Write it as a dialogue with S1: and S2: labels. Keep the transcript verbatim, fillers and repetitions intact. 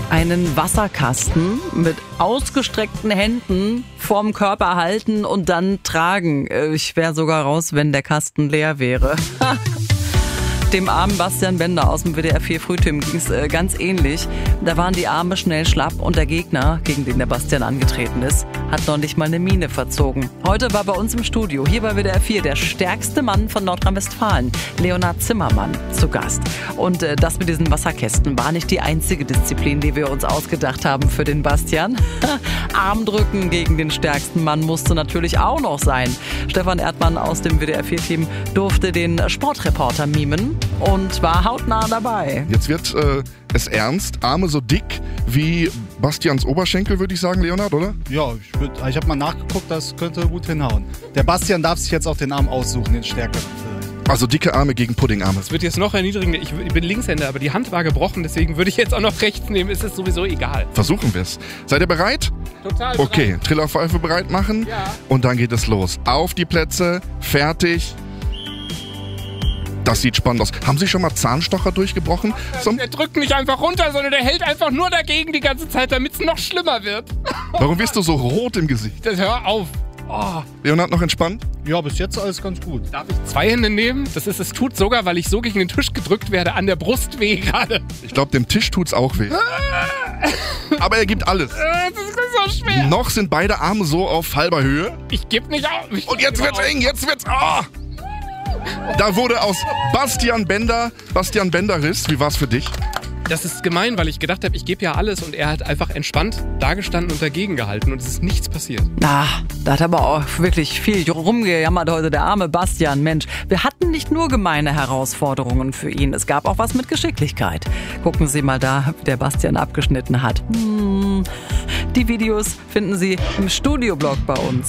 S1: Einen Wasserkasten mit ausgestreckten Händen vorm Körper halten und dann tragen. Ich wäre sogar raus, wenn der Kasten leer wäre. Dem armen Bastian Bender aus dem W D R vier Frühteam ging es äh, ganz ähnlich. Da waren die Arme schnell schlapp und der Gegner, gegen den der Bastian angetreten ist, hat noch nicht mal eine Miene verzogen. Heute war bei uns im Studio, hier bei W D R vier, der stärkste Mann von Nordrhein-Westfalen, Leonhard Zimmermann, zu Gast. Und äh, das mit diesen Wasserkästen war nicht die einzige Disziplin, die wir uns ausgedacht haben für den Bastian. Armdrücken gegen den stärksten Mann musste natürlich auch noch sein. Stefan Erdmann aus dem W D R vier Team durfte den Sportreporter mimen und war hautnah dabei.
S2: Jetzt wird äh, es ernst. Arme so dick wie Bastians Oberschenkel, würde ich sagen, Leonhard, oder?
S3: Ja, ich, würd, ich habe mal nachgeguckt, das könnte gut hinhauen. Der Bastian darf sich jetzt auch den Arm aussuchen, den stärkeren vielleicht.
S2: Also dicke Arme gegen Puddingarme.
S4: Es wird jetzt noch erniedrigender. Ich, ich bin Linkshänder, aber die Hand war gebrochen, deswegen würde ich jetzt auch noch rechts nehmen. Es ist sowieso egal.
S2: Versuchen wir es. Seid ihr bereit?
S4: Total bereit.
S2: Okay, Trillerpfeife bereit machen.
S4: Ja.
S2: Und dann geht es los. Auf die Plätze, fertig. Das sieht spannend aus. Haben Sie schon mal Zahnstocher durchgebrochen?
S4: Der, der drückt nicht einfach runter, sondern der hält einfach nur dagegen die ganze Zeit, damit es noch schlimmer wird.
S2: Warum wirst du so rot im Gesicht?
S4: Das, hör auf. Oh.
S2: Leonhard, noch entspannt?
S3: Ja, bis jetzt alles ganz gut.
S4: Darf ich zwei Hände nehmen? Das ist, es tut sogar, weil ich so gegen den Tisch gedrückt werde, an der Brust weh gerade.
S2: Ich glaube, dem Tisch tut's auch weh. Aber er gibt alles.
S4: Das ist so schwer.
S2: Noch sind beide Arme so auf halber Höhe.
S4: Ich gebe nicht auf. Ich
S2: Und jetzt
S4: geb
S2: wird's
S4: auf.
S2: eng, jetzt wird's... Oh. Da wurde aus Bastian Bender, Bastian Bender-Riss. Wie war's für dich?
S4: Das ist gemein, weil ich gedacht habe, ich gebe ja alles und er hat einfach entspannt dagestanden und dagegen gehalten und es ist nichts passiert.
S1: Na, da hat aber auch wirklich viel rumgejammert heute der arme Bastian. Mensch, wir hatten nicht nur gemeine Herausforderungen für ihn, es gab auch was mit Geschicklichkeit. Gucken Sie mal da, wie der Bastian abgeschnitten hat. Hm. Die Videos finden Sie im Studioblog bei uns.